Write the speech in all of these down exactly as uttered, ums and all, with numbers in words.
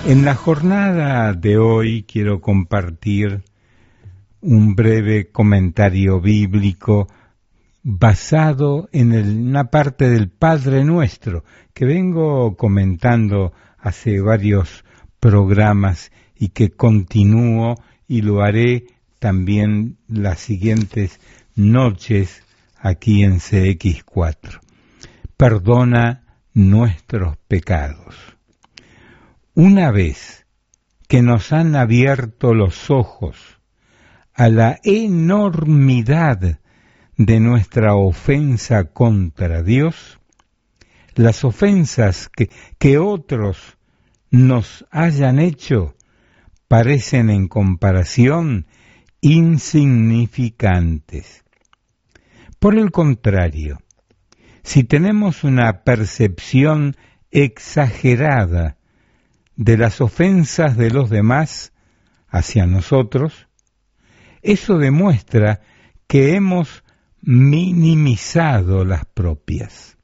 En la jornada de hoy quiero compartir un breve comentario bíblico basado en el, una parte del Padre Nuestro que vengo comentando hace varios programas y que continúo y lo haré también las siguientes noches aquí en C X cuatro. Perdona nuestros pecados. Una vez que nos han abierto los ojos a la enormidad de nuestra ofensa contra Dios, las ofensas que, que otros nos hayan hecho parecen en comparación insignificantes. Por el contrario, si tenemos una percepción exagerada de las ofensas de los demás hacia nosotros, eso demuestra que hemos minimizado las propias.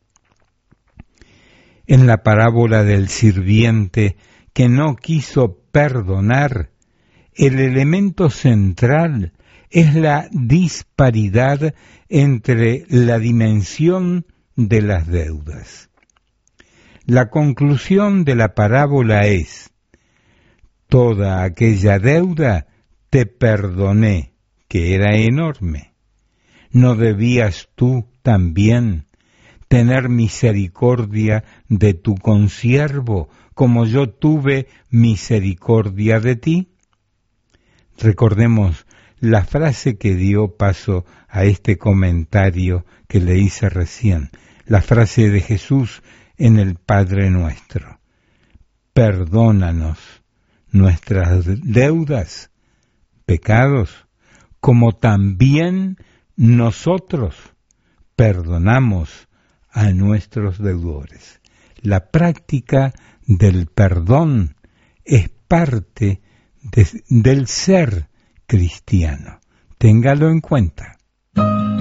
En la parábola del sirviente que no quiso perdonar, el elemento central es la disparidad entre la dimensión de las deudas. La conclusión de la parábola es: toda aquella deuda te perdoné, que era enorme. ¿No debías tú también tener misericordia de tu consiervo, como yo tuve misericordia de ti? Recordemos la frase que dio paso a este comentario que le hice recién, la frase de Jesús en el Padre Nuestro: perdónanos nuestras deudas, pecados, como también nosotros perdonamos a nuestros deudores. La práctica del perdón es parte de, del ser cristiano. Téngalo en cuenta.